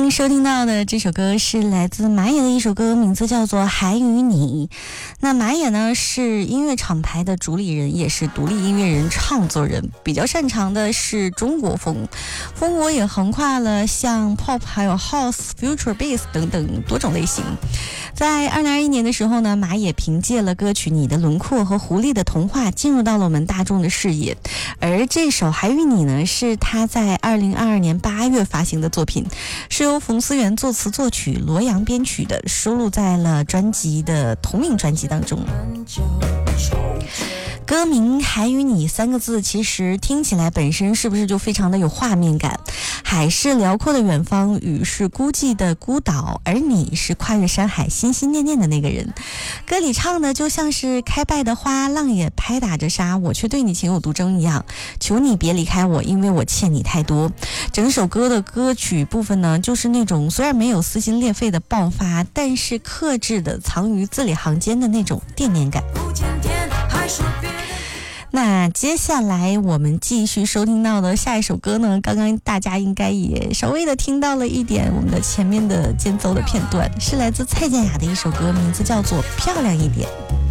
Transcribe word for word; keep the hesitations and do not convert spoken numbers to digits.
您收听到的这首歌是来自马野的一首歌，名字叫做《还与你》。那马野呢是音乐厂牌的主理人，也是独立音乐人、创作人，比较擅长的是中国风，风格也横跨了像 pop 还有 house、future bass 等等多种类型。在二零二一年的时候呢，马野凭借了歌曲《你的轮廓》和《狐狸的童话》进入到了我们大众的视野，而这首《还与你》呢是他在二零二二年八月发行的作品，是由冯思源作词作曲，罗阳编曲的，收录在了专辑的同名专辑当中。歌名还与你三个字其实听起来本身是不是就非常的有画面感？海是辽阔的远方，雨是孤寂的孤岛，而你是跨越山海心心念念的那个人。歌里唱的就像是开败的花，浪也拍打着沙，我却对你情有独钟一样，求你别离开我，因为我欠你太多。整首歌的歌曲部分呢，就是那种虽然没有撕心裂肺的爆发，但是克制的藏于字里行间的那种惦念感。那接下来我们继续收听到的下一首歌呢，刚刚大家应该也稍微的听到了一点我们的前面的间奏的片段，是来自蔡健雅的一首歌，名字叫做《漂亮一点》。